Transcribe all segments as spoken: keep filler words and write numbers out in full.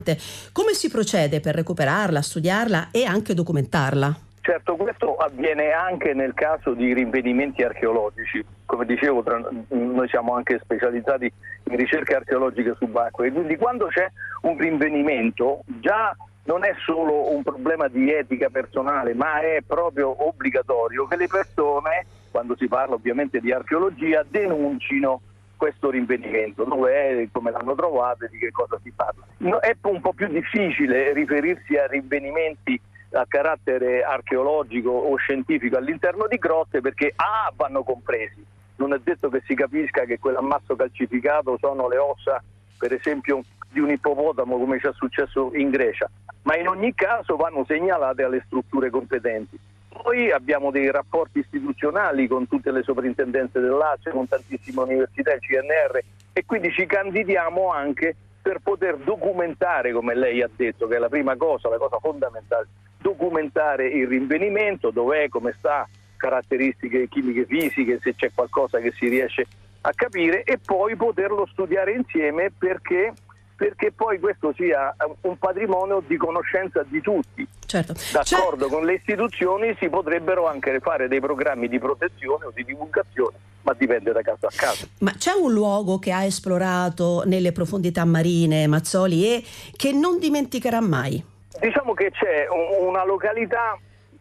Come si procede per recuperarla, studiarla e anche documentarla? Certo, questo avviene anche nel caso di rinvenimenti archeologici. Come dicevo, tra, noi siamo anche specializzati in ricerche archeologiche subacquee, quindi quando c'è un rinvenimento già non è solo un problema di etica personale, ma è proprio obbligatorio che le persone, quando si parla ovviamente di archeologia, denuncino questo rinvenimento, dove è, come l'hanno trovato e di che cosa si parla. No, è un po' più difficile riferirsi a rinvenimenti a carattere archeologico o scientifico all'interno di grotte perché A vanno compresi. Non è detto che si capisca che quell'ammasso calcificato sono le ossa, per esempio, di un ippopotamo, come ci è successo in Grecia, ma in ogni caso vanno segnalate alle strutture competenti. Poi abbiamo dei rapporti istituzionali con tutte le soprintendenze del Lazio, con tantissime università, il C N R, e quindi ci candidiamo anche per poter documentare, come lei ha detto, che è la prima cosa, la cosa fondamentale, documentare il rinvenimento, dov'è, come sta, caratteristiche chimiche, fisiche, se c'è qualcosa che si riesce a capire, e poi poterlo studiare insieme perché perché poi questo sia un patrimonio di conoscenza di tutti. Certo. D'accordo, C'è... con le istituzioni si potrebbero anche fare dei programmi di protezione o di divulgazione, ma dipende da caso a caso. Ma c'è un luogo che ha esplorato nelle profondità marine, Mazzoli, e che non dimenticherà mai? Diciamo che c'è una località,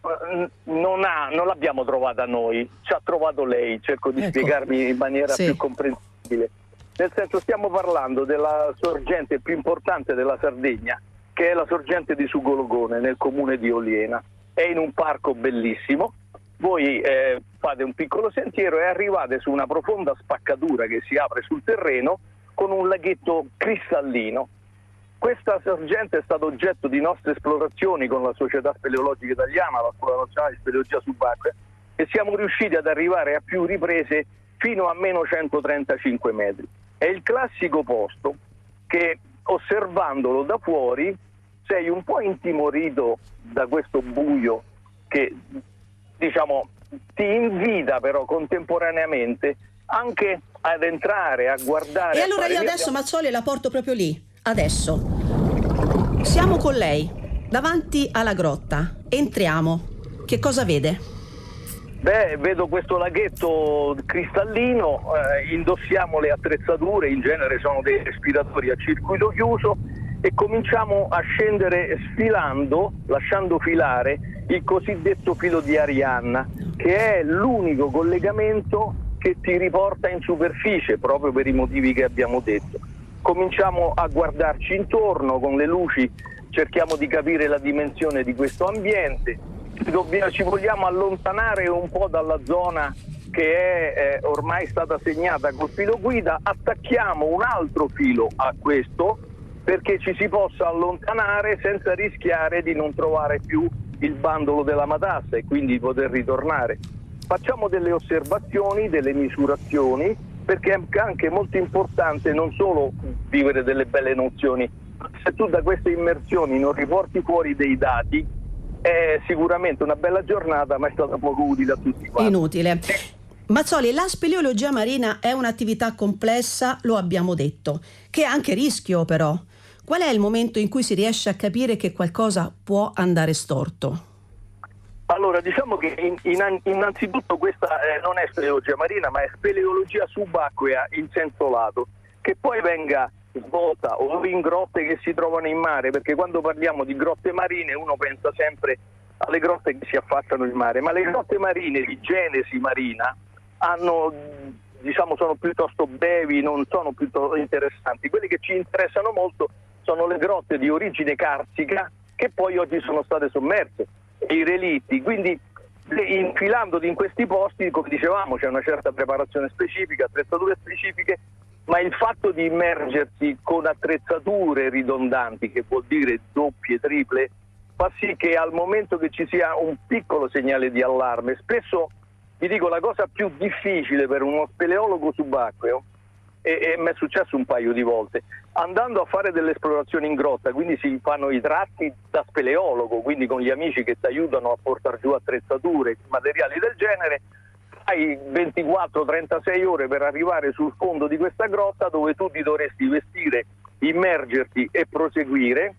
non, ha, non l'abbiamo trovata noi, ci ha trovato lei, cerco di ecco. spiegarmi in maniera sì. più comprensibile. Nel senso, stiamo parlando della sorgente più importante della Sardegna, che è la sorgente di Sugologone, nel comune di Oliena. È in un parco bellissimo, voi eh, fate un piccolo sentiero e arrivate su una profonda spaccatura che si apre sul terreno con un laghetto cristallino. Questa sorgente è stata oggetto di nostre esplorazioni con la Società Speleologica Italiana, la Scuola Nazionale di Speleologia Subacquea, e siamo riusciti ad arrivare a più riprese fino a meno centotrentacinque metri. È il classico posto che, osservandolo da fuori, sei un po' intimorito da questo buio che, diciamo, ti invita però contemporaneamente anche ad entrare, a guardare. E allora io adesso, abbiamo... Mazzoli, la porto proprio lì, adesso. Siamo con lei, davanti alla grotta. Entriamo. Che cosa vede? Beh, vedo questo laghetto cristallino, eh, indossiamo le attrezzature, in genere sono dei respiratori a circuito chiuso, e cominciamo a scendere sfilando, lasciando filare il cosiddetto filo di Arianna, che è l'unico collegamento che ti riporta in superficie, proprio per i motivi che abbiamo detto. Cominciamo a guardarci intorno con le luci, cerchiamo di capire la dimensione di questo ambiente. Ci vogliamo allontanare un po' dalla zona che è eh, ormai stata segnata col filo guida, attacchiamo un altro filo a questo perché ci si possa allontanare senza rischiare di non trovare più il bandolo della matassa e quindi poter ritornare. Facciamo delle osservazioni, delle misurazioni, perché è anche molto importante non solo vivere delle belle nozioni, se tu da queste immersioni non riporti fuori dei dati, è sicuramente una bella giornata, ma è stata poco utile a tutti quanti. Inutile. Mazzoli, la speleologia marina è un'attività complessa, lo abbiamo detto, che ha anche rischio però. Qual è il momento in cui si riesce a capire che qualcosa può andare storto? Allora, diciamo che in, in, innanzitutto questa eh, non è speleologia marina, ma è speleologia subacquea in senso lato, che poi venga svolta o in grotte che si trovano in mare, perché quando parliamo di grotte marine uno pensa sempre alle grotte che si affacciano il mare, ma le grotte marine di genesi marina hanno, diciamo, sono piuttosto brevi, non sono piuttosto interessanti. Quelli che ci interessano molto sono le grotte di origine carsica che poi oggi sono state sommerse, i relitti. Quindi infilando in questi posti, come dicevamo, c'è una certa preparazione specifica, attrezzature specifiche, ma il fatto di immergersi con attrezzature ridondanti, che vuol dire doppie, triple, fa sì che al momento che ci sia un piccolo segnale di allarme, spesso, vi dico, la cosa più difficile per uno speleologo subacqueo, e, e mi è successo un paio di volte, andando a fare delle esplorazioni in grotta, quindi si fanno i tratti da speleologo, quindi con gli amici che ti aiutano a portare giù attrezzature, materiali del genere, hai ventiquattro trentasei ore per arrivare sul fondo di questa grotta, dove tu ti dovresti vestire immergerti e proseguire.